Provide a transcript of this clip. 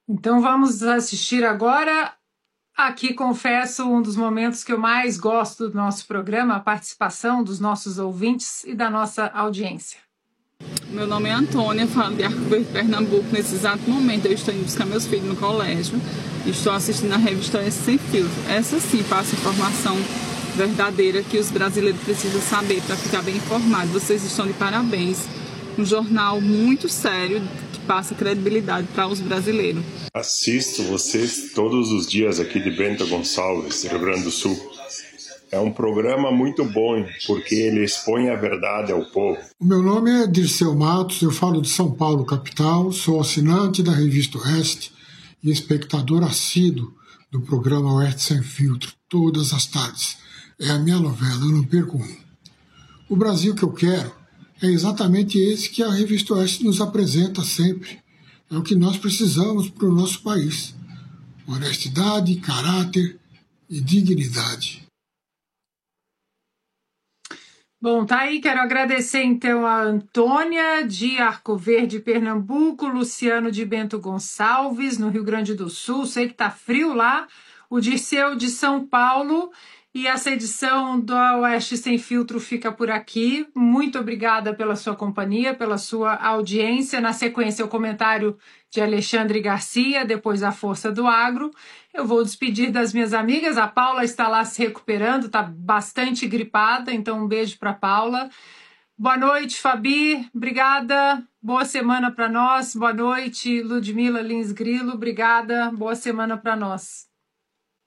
Então vamos assistir agora. Aqui, confesso, um dos momentos que eu mais gosto do nosso programa, a participação dos nossos ouvintes e da nossa audiência. Meu nome é Antônia, falo de Arco Verde, Pernambuco. Nesse exato momento eu estou indo buscar meus filhos no colégio e estou assistindo a revista Oeste Sem Filtro. Essa sim passa informação verdadeira que os brasileiros precisam saber para ficar bem informados. Vocês estão de parabéns. Um jornal muito sério que passa credibilidade para os brasileiros. Assisto vocês todos os dias aqui de Bento Gonçalves, Rio Grande do Sul. É um programa muito bom, porque ele expõe a verdade ao povo. O meu nome é Dirceu Matos, eu falo de São Paulo, capital, sou assinante da revista Oeste e espectador assíduo do programa Oeste Sem Filtro, todas as tardes. É a minha novela, eu não perco um. O Brasil que eu quero é exatamente esse que a revista Oeste nos apresenta sempre. É o que nós precisamos para o nosso país. Honestidade, caráter e dignidade. Bom, tá aí, quero agradecer então a Antônia de Arco Verde, Pernambuco, Luciano de Bento Gonçalves, no Rio Grande do Sul, sei que tá frio lá, o Dirceu de São Paulo, e essa edição do Oeste Sem Filtro fica por aqui. Muito obrigada pela sua companhia, pela sua audiência. Na sequência, o comentário de Alexandre Garcia, depois a Força do Agro. Eu vou despedir das minhas amigas. A Paula está lá se recuperando, está bastante gripada, então um beijo para a Paula. Boa noite, Fabi. Obrigada. Boa semana para nós. Boa noite, Ludmila Lins Grilo. Obrigada. Boa semana para nós.